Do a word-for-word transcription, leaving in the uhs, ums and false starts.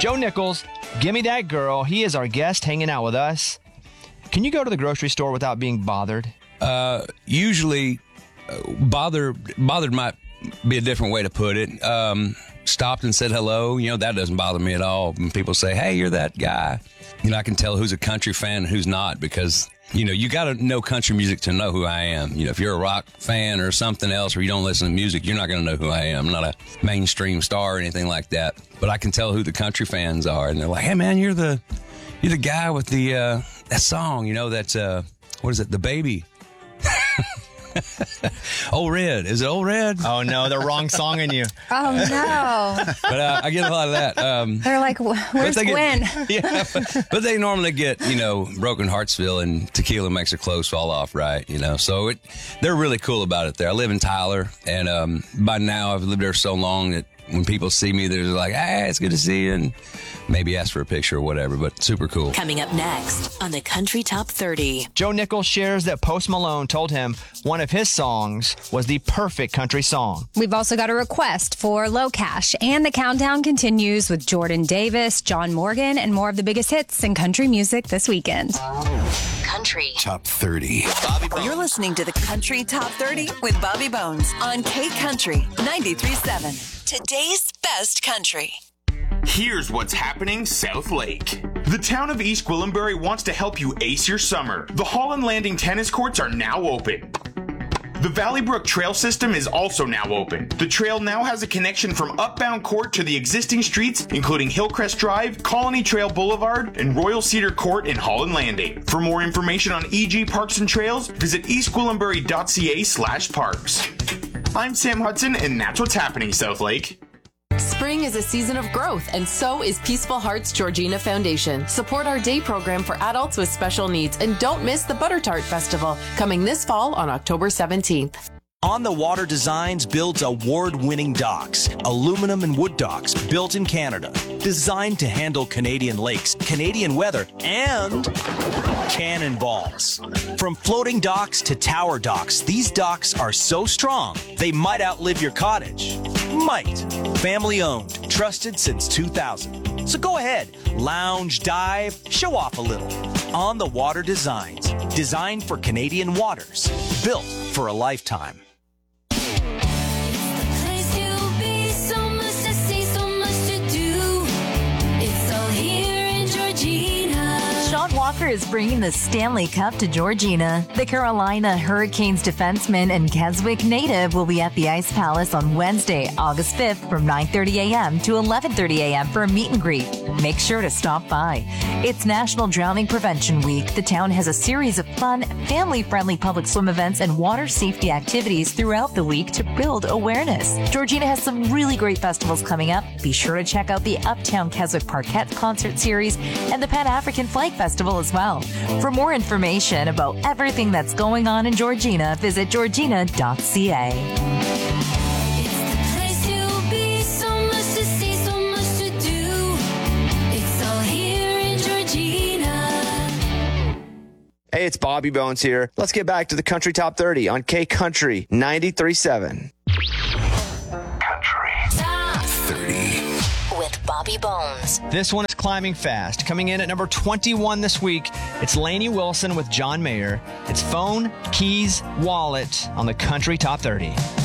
Joe Nichols, Gimme That Girl. He is our guest hanging out with us. Can you go to the grocery store without being bothered? Uh, usually, uh, bother, bothered might be a different way to put it. Um, stopped and said hello. You know, that doesn't bother me at all. When people say, hey, you're that guy. You know, I can tell who's a country fan and who's not because, you know, you got to know country music to know who I am. You know, if you're a rock fan or something else or you don't listen to music, you're not going to know who I am. I'm not a mainstream star or anything like that. But I can tell who the country fans are. And they're like, hey, man, you're the you're the guy with the uh, that song, you know, that's, uh, what is it, The Baby. Old Red. Is it Old Red? Oh, no, the wrong song in you. Oh, no. But uh, I get a lot of that. Um, They're like, where's Gwen? Get, yeah, but, but they normally get, you know, Broken Heartsville and Tequila Makes Her Clothes Fall Off Right, you know. So it, they're really cool about it there. I live in Tyler, and um, by now I've lived there so long that when people see me, they're like, hey, it's good to see you, and maybe ask for a picture or whatever, but super cool. Coming up next on the Country Top thirty. Joe Nichols shares that Post Malone told him one of his songs was the perfect country song. We've also got a request for Low Cash, and the countdown continues with Jordan Davis, John Morgan, and more of the biggest hits in country music this weekend. Country Top thirty. You're listening to the Country Top thirty with Bobby Bones on K Country ninety-three point seven. Today's best country. Here's what's happening South Lake. The town of East Gwillimbury wants to help you ace your summer. The Holland Landing tennis courts are now open. The Valley Brook Trail System is also now open. The trail now has a connection from Upbound Court to the existing streets, including Hillcrest Drive, Colony Trail Boulevard, and Royal Cedar Court in Holland Landing. For more information on E G Parks and Trails, visit eastgwillimbury.ca slash parks. I'm Sam Hudson, and that's what's happening, South Lake. Spring is a season of growth, and so is Peaceful Hearts Georgina Foundation. Support our day program for adults with special needs, and don't miss the Butter Tart Festival, coming this fall on October seventeenth. On the Water Designs builds award-winning docks, aluminum and wood docks built in Canada, designed to handle Canadian lakes, Canadian weather, and cannonballs. From floating docks to tower docks, these docks are so strong, they might outlive your cottage. Might. Family-owned, trusted since two thousand. So go ahead, lounge, dive, show off a little. On the Water Designs, designed for Canadian waters, built for a lifetime. Sean Walker is bringing the Stanley Cup to Georgina. The Carolina Hurricanes defenseman and Keswick native will be at the Ice Palace on Wednesday, August fifth from nine thirty a.m. to eleven thirty a.m. for a meet and greet. Make sure to stop by. It's National Drowning Prevention Week. The town has a series of fun, family-friendly public swim events and water safety activities throughout the week to build awareness. Georgina has some really great festivals coming up. Be sure to check out the Uptown Keswick Parquette Concert Series and the Pan-African Flag Festival as well. For more information about everything that's going on in Georgina, visit georgina dot c a. Hey, it's Bobby Bones here. Let's get back to the Country Top thirty on K Country ninety-three point seven. Country Top thirty. with Bobby Bones. This one is climbing fast. Coming in at number twenty-one this week, it's Lainey Wilson with John Mayer. It's Phone, Keys, Wallet on the Country Top thirty.